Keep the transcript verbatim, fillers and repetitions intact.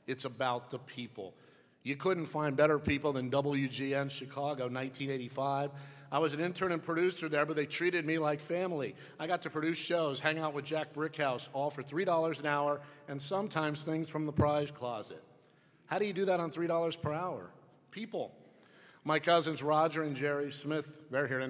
It's about the people. You couldn't find better people than W G N Chicago, nineteen eighty-five. I was an intern and producer there, but they treated me like family. I got to produce shows, hang out with Jack Brickhouse, all for three dollars an hour, and sometimes things from the prize closet. How do you do that on three dollars per hour? People. My cousins Roger and Jerry Smith, they're here tonight.